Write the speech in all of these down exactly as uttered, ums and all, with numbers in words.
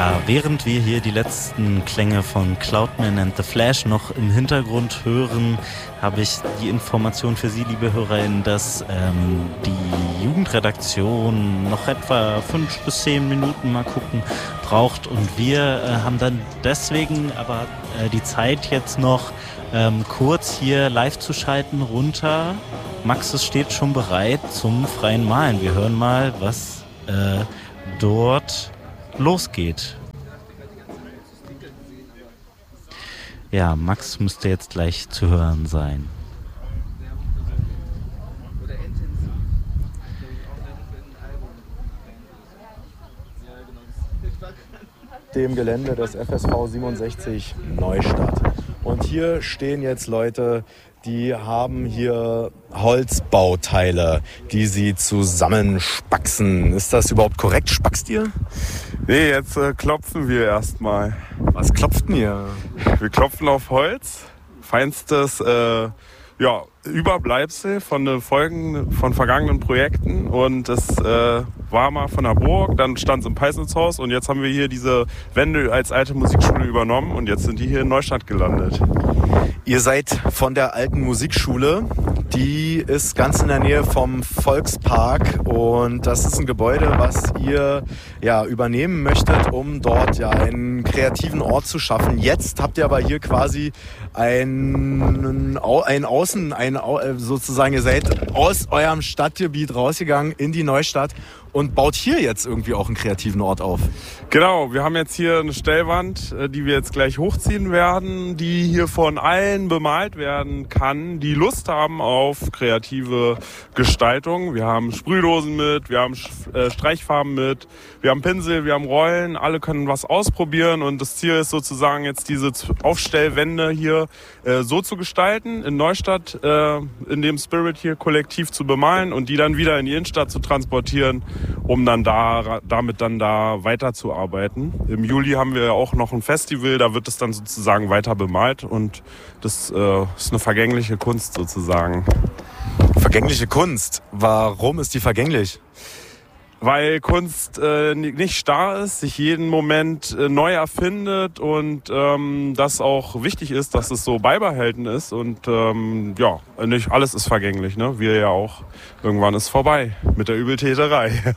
Ja, während wir hier die letzten Klänge von Cloudman and the Flash noch im Hintergrund hören, habe ich die Information für Sie, liebe HörerInnen, dass ähm, die Jugendredaktion noch etwa fünf bis zehn Minuten mal gucken braucht. Und wir äh, haben dann deswegen aber äh, die Zeit jetzt noch ähm, kurz hier live zu schalten runter. Max, es steht schon bereit zum freien Malen. Wir hören mal, was äh, dort losgeht. Ja, Max müsste jetzt gleich zu hören sein. Dem Gelände des F S V siebenundsechzig Neustadt. Und hier stehen jetzt Leute, die haben hier Holzbauteile, die sie zusammenspaxen. Ist das überhaupt korrekt? Spackst ihr? Nee, jetzt äh, klopfen wir erstmal. Was klopft ihr? Wir klopfen auf Holz. Feinstes äh, ja, Überbleibsel von den Folgen von vergangenen Projekten. Und das äh, war mal von der Burg, dann stand es im Peisnitzhaus und jetzt haben wir hier diese Wände als alte Musikschule übernommen und jetzt sind die hier in Neustadt gelandet. Ihr seid von der alten Musikschule, die ist ganz in der Nähe vom Volkspark und das ist ein Gebäude, was ihr ja übernehmen möchtet, um dort ja einen kreativen Ort zu schaffen. Jetzt habt ihr aber hier quasi ein, ein Außen, ein, sozusagen, ihr seid aus eurem Stadtgebiet rausgegangen in die Neustadt und baut hier jetzt irgendwie auch einen kreativen Ort auf. Genau, wir haben jetzt hier eine Stellwand, die wir jetzt gleich hochziehen werden, die hier von allen bemalt werden kann, die Lust haben auf kreative Gestaltung. Wir haben Sprühdosen mit, wir haben Streichfarben mit, wir haben Pinsel, wir haben Rollen, alle können was ausprobieren und das Ziel ist sozusagen jetzt diese Aufstellwände hier äh, so zu gestalten, in Neustadt, äh, in dem Spirit hier kollektiv zu bemalen und die dann wieder in die Innenstadt zu transportieren, um dann da damit dann da weiterzuarbeiten. Im Juli haben wir auch noch ein Festival, da wird es dann sozusagen weiter bemalt und das äh, ist eine vergängliche Kunst sozusagen. Vergängliche Kunst? Warum ist die vergänglich? Weil Kunst äh, nicht starr ist, sich jeden Moment äh, neu erfindet und ähm, das auch wichtig ist, dass es so beibehalten ist und ähm, ja, nicht alles ist vergänglich, ne? Wir ja auch. Irgendwann ist vorbei mit der Übeltäterei.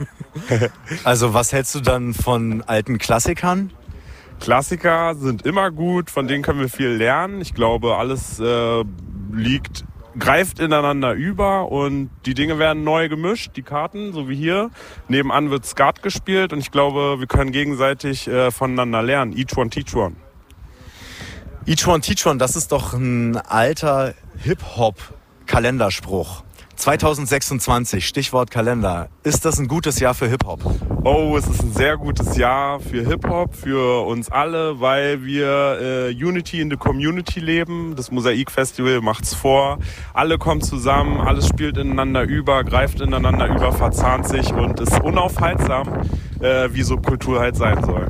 Also was hältst du dann von alten Klassikern? Klassiker sind immer gut, von denen können wir viel lernen. Ich glaube, alles äh, liegt greift ineinander über und die Dinge werden neu gemischt, die Karten, so wie hier. Nebenan wird Skat gespielt und ich glaube, wir können gegenseitig äh, voneinander lernen. Each one, teach one. Each one, teach one, das ist doch ein alter Hip-Hop-Kalenderspruch. zwanzig sechsundzwanzig, Stichwort Kalender. Ist das ein gutes Jahr für Hip-Hop? Oh, es ist ein sehr gutes Jahr für Hip-Hop, für uns alle, weil wir äh, Unity in the Community leben. Das Mosaik-Festival macht's vor. Alle kommen zusammen, alles spielt ineinander über, greift ineinander über, verzahnt sich und ist unaufhaltsam, äh, wie Subkultur halt sein soll.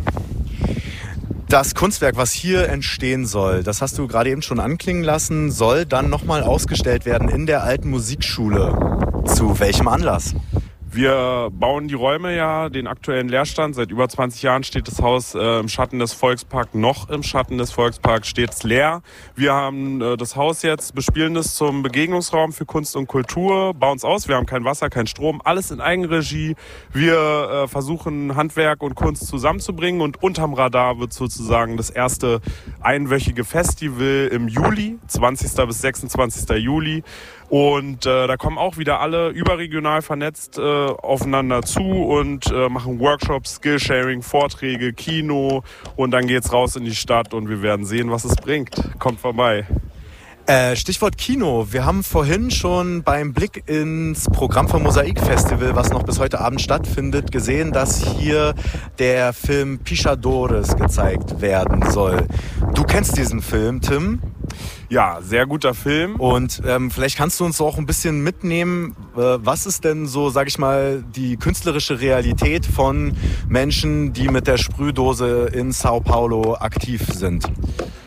Das Kunstwerk, was hier entstehen soll, das hast du gerade eben schon anklingen lassen, soll dann nochmal ausgestellt werden in der alten Musikschule. Zu welchem Anlass? Wir bauen die Räume ja, den aktuellen Leerstand. Seit über zwanzig Jahren steht das Haus äh, im Schatten des Volksparks. Noch im Schatten des Volksparks steht es leer. Wir haben äh, das Haus jetzt, bespielen es zum Begegnungsraum für Kunst und Kultur, bauen es aus. Wir haben kein Wasser, kein Strom, alles in Eigenregie. Wir äh, versuchen Handwerk und Kunst zusammenzubringen und unterm Radar wird sozusagen das erste einwöchige Festival im Juli, zwanzigsten bis sechsundzwanzigsten Juli. Und äh, da kommen auch wieder alle überregional vernetzt äh, aufeinander zu und äh, machen Workshops, Skillsharing, Vorträge, Kino und dann geht's raus in die Stadt und wir werden sehen, was es bringt. Kommt vorbei. Äh, Stichwort Kino. Wir haben vorhin schon beim Blick ins Programm vom Mosaik-Festival, was noch bis heute Abend stattfindet, gesehen, dass hier der Film Pichadores gezeigt werden soll. Du kennst diesen Film, Tim? Ja, sehr guter Film. Und ähm, vielleicht kannst du uns auch ein bisschen mitnehmen, äh, was ist denn so, sag ich mal, die künstlerische Realität von Menschen, die mit der Sprühdose in Sao Paulo aktiv sind?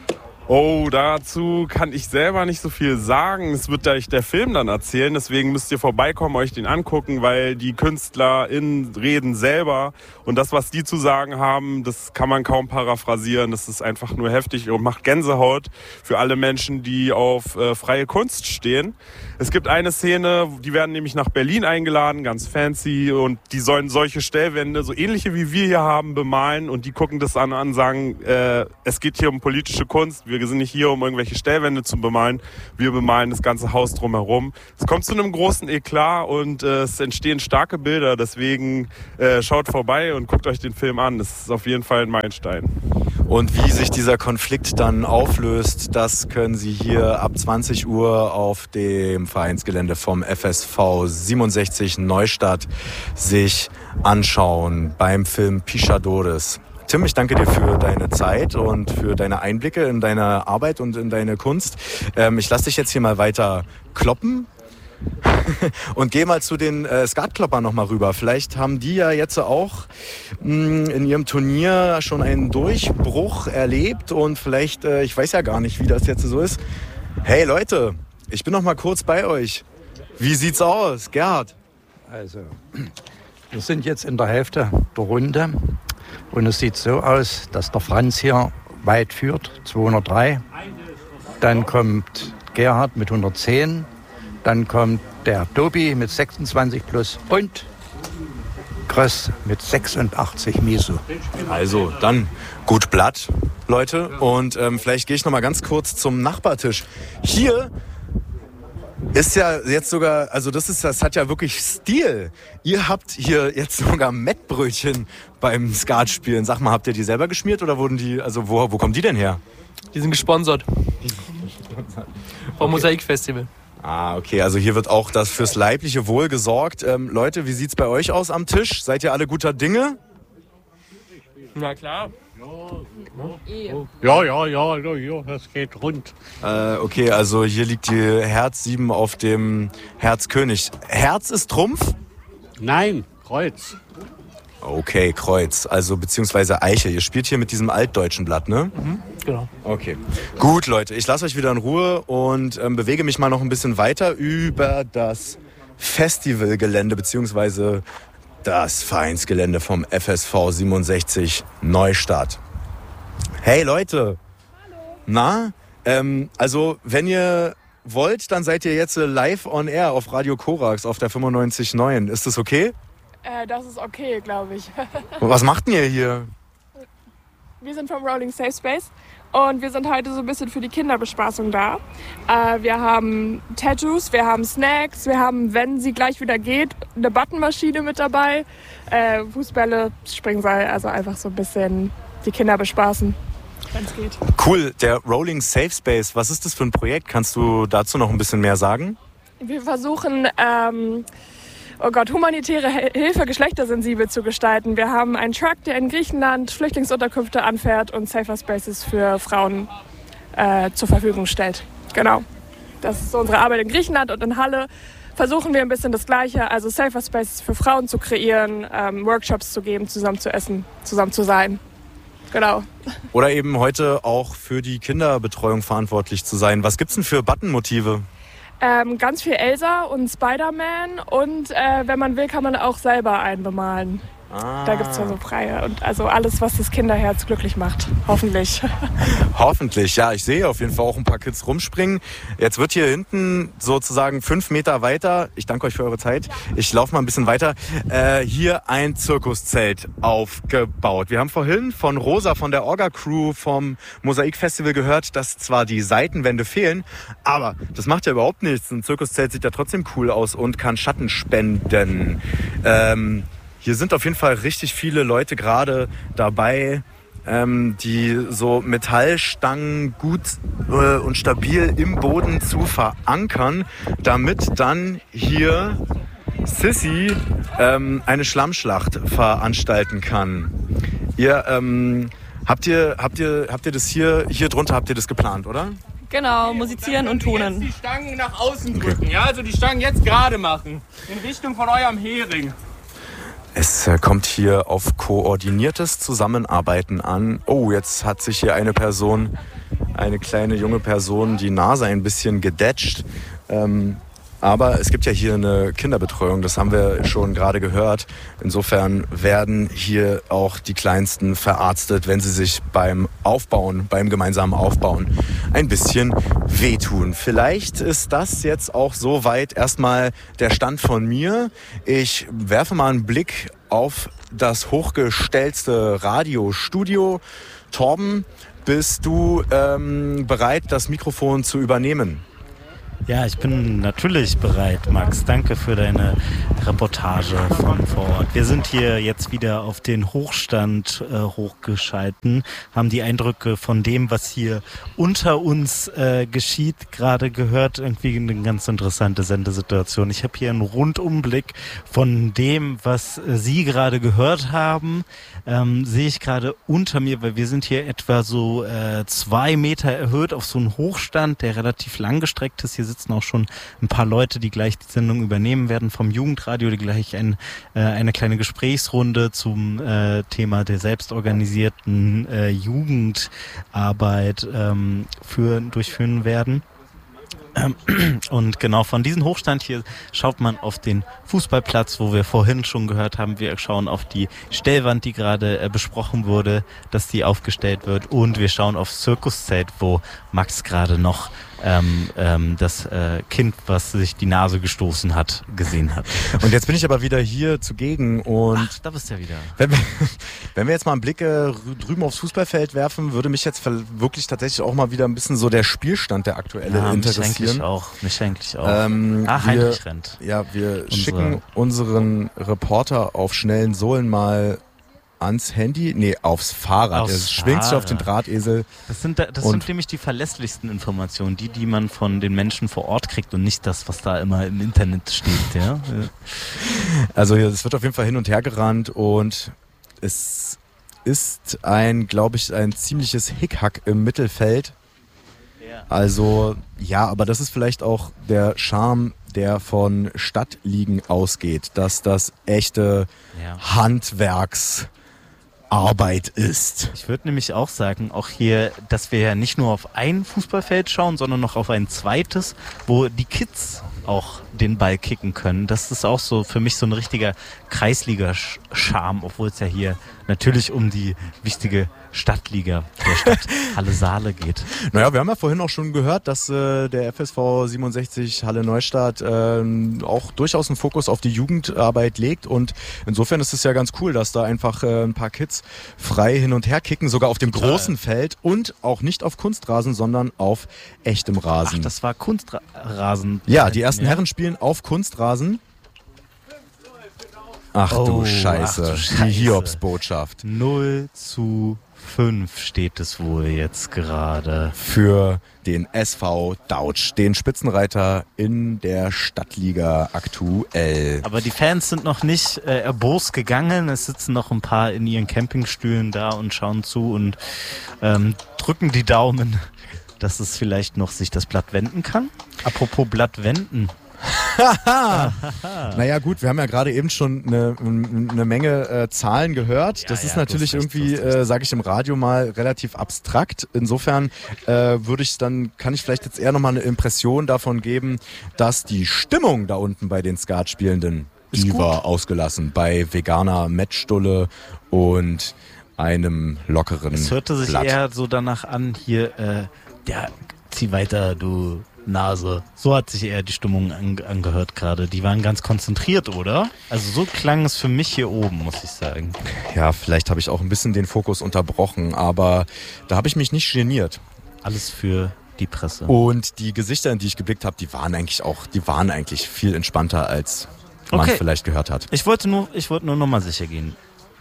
Oh, dazu kann ich selber nicht so viel sagen. Es wird euch der Film dann erzählen, deswegen müsst ihr vorbeikommen, euch den angucken, weil die KünstlerInnen reden selber und das, was die zu sagen haben, das kann man kaum paraphrasieren. Das ist einfach nur heftig und macht Gänsehaut für alle Menschen, die auf äh, freie Kunst stehen. Es gibt eine Szene, die werden nämlich nach Berlin eingeladen, ganz fancy, und die sollen solche Stellwände, so ähnliche wie wir hier haben, bemalen, und die gucken das an und sagen, äh, es geht hier um politische Kunst, wir sind nicht hier, um irgendwelche Stellwände zu bemalen, wir bemalen das ganze Haus drumherum. Es kommt zu einem großen Eklat und äh, es entstehen starke Bilder, deswegen äh, schaut vorbei und guckt euch den Film an, das ist auf jeden Fall ein Meilenstein. Und wie sich dieser Konflikt dann auflöst, das können Sie hier ab zwanzig Uhr auf dem Vereinsgelände vom F S V siebenundsechzig Neustadt sich anschauen beim Film Pichadores. Tim, ich danke dir für deine Zeit und für deine Einblicke in deine Arbeit und in deine Kunst. Ähm, ich lasse dich jetzt hier mal weiter kloppen. Und geh mal zu den äh, Skatkloppern noch mal rüber. Vielleicht haben die ja jetzt auch mh, in ihrem Turnier schon einen Durchbruch erlebt und vielleicht, äh, ich weiß ja gar nicht, wie das jetzt so ist. Hey Leute, ich bin noch mal kurz bei euch. Wie sieht's aus, Gerhard? Also, wir sind jetzt in der Hälfte der Runde und es sieht so aus, dass der Franz hier weit führt, zweihundertdrei. Dann kommt Gerhard mit hundertzehn. Dann kommt der Tobi mit sechsundzwanzig plus und Chris mit sechsundachtzig Miso. Also, dann gut Blatt, Leute. Und ähm, vielleicht gehe ich noch mal ganz kurz zum Nachbartisch. Hier ist ja jetzt sogar, also das ist, das hat ja wirklich Stil. Ihr habt hier jetzt sogar Mettbrötchen beim Skatspielen. Sag mal, habt ihr die selber geschmiert oder wurden die, also wo, wo kommen die denn her? Die sind gesponsert. Vom Mosaikfestival. Ah, okay, also hier wird auch das fürs leibliche Wohl gesorgt. Ähm, Leute, wie sieht's bei euch aus am Tisch? Seid ihr alle guter Dinge? Na klar. Ja, ja, ja, ja, ja, das geht rund. Äh, okay, also hier liegt die Herz sieben auf dem Herzkönig. Herz ist Trumpf? Nein, Kreuz. Okay, Kreuz, also beziehungsweise Eiche. Ihr spielt hier mit diesem altdeutschen Blatt, ne? Mhm, genau. Okay. Gut, Leute, ich lasse euch wieder in Ruhe und ähm, bewege mich mal noch ein bisschen weiter über das Festivalgelände beziehungsweise das Vereinsgelände vom F S V siebenundsechzig Neustadt. Hey Leute! Hallo! Na, ähm, also wenn ihr wollt, dann seid ihr jetzt live on air auf Radio Korax auf der fünfundneunzig Komma neun. Ist das okay? Äh, das ist okay, glaube ich. Was macht denn ihr hier? Wir sind vom Rolling Safe Space und wir sind heute so ein bisschen für die Kinderbespaßung da. Äh, wir haben Tattoos, wir haben Snacks, wir haben, wenn sie gleich wieder geht, eine Buttonmaschine mit dabei, äh, Fußbälle, Springseil, also einfach so ein bisschen die Kinder bespaßen, wenn es geht. Cool, der Rolling Safe Space, was ist das für ein Projekt? Kannst du dazu noch ein bisschen mehr sagen? Wir versuchen... Ähm, Oh Gott, humanitäre Hilfe geschlechtersensibel zu gestalten. Wir haben einen Truck, der in Griechenland Flüchtlingsunterkünfte anfährt und Safer Spaces für Frauen äh, zur Verfügung stellt. Genau. Das ist unsere Arbeit in Griechenland und in Halle. Versuchen wir ein bisschen das Gleiche, also Safer Spaces für Frauen zu kreieren, ähm, Workshops zu geben, zusammen zu essen, zusammen zu sein. Genau. Oder eben heute auch für die Kinderbetreuung verantwortlich zu sein. Was gibt's denn für Buttonmotive? Ähm, ganz viel Elsa und Spider-Man und äh, wenn man will, kann man auch selber einen bemalen. Ah. Da gibt es ja so freie und also alles, was das Kinderherz glücklich macht. Hoffentlich. Hoffentlich, ja. Ich sehe auf jeden Fall auch ein paar Kids rumspringen. Jetzt wird hier hinten sozusagen fünf Meter weiter, ich danke euch für eure Zeit, ich laufe mal ein bisschen weiter, äh, hier ein Zirkuszelt aufgebaut. Wir haben vorhin von Rosa, von der Orga-Crew vom Mosaikfestival gehört, dass zwar die Seitenwände fehlen, aber das macht ja überhaupt nichts. Ein Zirkuszelt sieht ja trotzdem cool aus und kann Schatten spenden. Ähm, Hier sind auf jeden Fall richtig viele Leute gerade dabei, ähm, die so Metallstangen gut äh, und stabil im Boden zu verankern, damit dann hier Sissy ähm, eine Schlammschlacht veranstalten kann. Ihr, ähm, habt ihr, habt ihr, habt ihr das hier, hier drunter habt ihr das geplant, oder? Genau, musizieren und tonen. Jetzt die Stangen nach außen drücken, okay. Ja, also die Stangen jetzt gerade machen, in Richtung von eurem Hering. Es kommt hier auf koordiniertes Zusammenarbeiten an. Oh, jetzt hat sich hier eine Person, eine kleine junge Person, die Nase ein bisschen gedetscht. Ähm, aber es gibt ja hier eine Kinderbetreuung, das haben wir schon gerade gehört. Insofern werden hier auch die Kleinsten verarztet, wenn sie sich beim Aufbauen, beim gemeinsamen Aufbauen ein bisschen wehtun. Vielleicht ist das jetzt auch soweit erstmal der Stand von mir. Ich werfe mal einen Blick auf das hochgestellte Radiostudio. Torben, bist du ähm, bereit, das Mikrofon zu übernehmen? Ja, ich bin natürlich bereit, Max. Danke für deine Reportage von vor Ort. Wir sind hier jetzt wieder auf den Hochstand äh, hochgeschalten, haben die Eindrücke von dem, was hier unter uns äh, geschieht, gerade gehört. Irgendwie eine ganz interessante Sendesituation. Ich habe hier einen Rundumblick von dem, was äh, Sie gerade gehört haben. Ähm, sehe ich gerade unter mir, weil wir sind hier etwa so äh, zwei Meter erhöht auf so einen Hochstand, der relativ langgestreckt ist. Hier sitzen auch schon ein paar Leute, die gleich die Sendung übernehmen werden vom Jugendradio, die gleich ein, äh, eine kleine Gesprächsrunde zum äh, Thema der selbstorganisierten äh, Jugendarbeit ähm, führen, durchführen werden. Und genau von diesem Hochstand hier schaut man auf den Fußballplatz, wo wir vorhin schon gehört haben. Wir schauen auf die Stellwand, die gerade äh, besprochen wurde, dass die aufgestellt wird. Und wir schauen aufs Zirkuszelt, wo Max gerade noch ähm, ähm, das äh, Kind, was sich die Nase gestoßen hat, gesehen hat. Und jetzt bin ich aber wieder hier zugegen und Ach, da bist du ja wieder. Wenn wir, wenn wir jetzt mal einen Blick äh, drüben aufs Fußballfeld werfen, würde mich jetzt wirklich tatsächlich auch mal wieder ein bisschen so der Spielstand der aktuelle ja, interessieren. Mich eigentlich auch. Mich eigentlich auch. Ähm, ah, wir, Heinrich rennt. Ja, wir Unsere. schicken unseren Reporter auf schnellen Sohlen mal ans Handy, nee, aufs Fahrrad. Aufs er schwingt sich auf den Fahrrad. Drahtesel. Das sind, das sind nämlich die verlässlichsten Informationen, die, die man von den Menschen vor Ort kriegt und nicht das, was da immer im Internet steht. Ja? Also es wird auf jeden Fall hin und her gerannt und es ist ein, glaube ich, ein ziemliches Hickhack im Mittelfeld. Also ja, aber das ist vielleicht auch der Charme, der von Stadtligen ausgeht, dass das echte Ja. Handwerksarbeit ist. Ich würde nämlich auch sagen, auch hier, dass wir ja nicht nur auf ein Fußballfeld schauen, sondern noch auf ein zweites, wo die Kids auch den Ball kicken können. Das ist auch so für mich so ein richtiger Kreisliga-Charme, obwohl es ja hier natürlich um die wichtige Stadtliga der Stadt Halle Saale geht. Naja, wir haben ja vorhin auch schon gehört, dass äh, der F S V siebenundsechzig Halle Neustadt äh, auch durchaus einen Fokus auf die Jugendarbeit legt und insofern ist es ja ganz cool, dass da einfach äh, ein paar Kids frei hin und her kicken, sogar auf dem Total. großen Feld und auch nicht auf Kunstrasen, sondern auf echtem Rasen. Ach, das war Kunstrasen. Ja, die ersten ja. Herren spielen auf Kunstrasen. Ach, Oh, du Scheiße, ach du Scheiße. die Hiobsbotschaft. null zu fünf steht es wohl jetzt gerade. Für den S V Dautsch, den Spitzenreiter in der Stadtliga aktuell. Aber die Fans sind noch nicht äh, erbost gegangen. Es sitzen noch ein paar in ihren Campingstühlen da und schauen zu und ähm, drücken die Daumen, dass es vielleicht noch sich das Blatt wenden kann. Apropos Blatt wenden. Naja gut, wir haben ja gerade eben schon eine, eine Menge äh, Zahlen gehört. Ja, das ist ja, natürlich du hast recht, irgendwie, du hast recht. äh, sage ich im Radio mal, relativ abstrakt. Insofern äh, würde ich dann, kann ich vielleicht jetzt eher nochmal eine Impression davon geben, dass die Stimmung da unten bei den Skatspielenden, die gut. war ausgelassen. Bei veganer Mettstulle und einem lockeren Es hörte sich Blatt. eher so danach an, hier, äh, ja, zieh weiter, du Nase. So hat sich eher die Stimmung an, angehört gerade. Die waren ganz konzentriert, oder? Also so klang es für mich hier oben, muss ich sagen. Ja, vielleicht habe ich auch ein bisschen den Fokus unterbrochen, aber da habe ich mich nicht geniert. Alles für die Presse. Und die Gesichter, in die ich geblickt habe, die waren eigentlich auch, die waren eigentlich viel entspannter, als man Okay. vielleicht gehört hat. Ich wollte nur, ich wollte nur nochmal sicher gehen.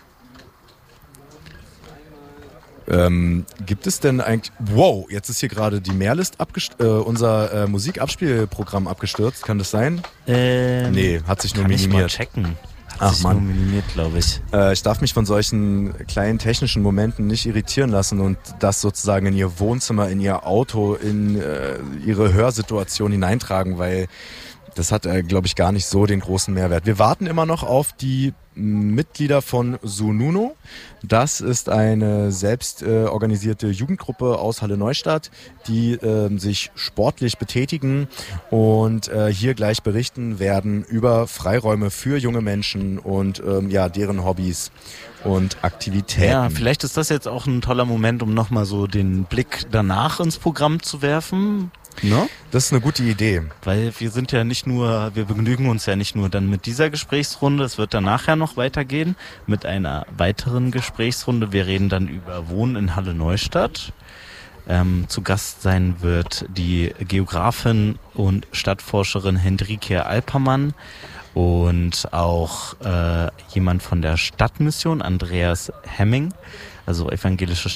Ähm, gibt es denn eigentlich... Wow, jetzt ist hier gerade die Mehrlist abgestürzt, äh, unser äh, Musikabspielprogramm abgestürzt. Kann das sein? Ähm, Nee, hat sich nur kann ich mal minimiert. checken. Hat Ach, sich Mann. nur minimiert, glaube ich. Äh, ich darf mich von solchen kleinen technischen Momenten nicht irritieren lassen und das sozusagen in ihr Wohnzimmer, in ihr Auto, in äh, ihre Hörsituation hineintragen, weil das hat, äh, glaube ich, gar nicht so den großen Mehrwert. Wir warten immer noch auf die Mitglieder von Sununo. Das ist eine selbst äh, organisierte Jugendgruppe aus Halle Neustadt, die äh, sich sportlich betätigen und äh, hier gleich berichten werden über Freiräume für junge Menschen und ähm, ja, deren Hobbys und Aktivitäten. Ja, vielleicht ist das jetzt auch ein toller Moment, um nochmal so den Blick danach ins Programm zu werfen. Ne? Das ist eine gute Idee. Weil wir sind ja nicht nur, wir begnügen uns ja nicht nur dann mit dieser Gesprächsrunde, es wird dann nachher noch weitergehen mit einer weiteren Gesprächsrunde. Wir reden dann über Wohnen in Halle Neustadt. Ähm, zu Gast sein wird die Geografin und Stadtforscherin Hendrike Alpermann und auch äh, jemand von der Stadtmission, Andreas Hemming, also evangelische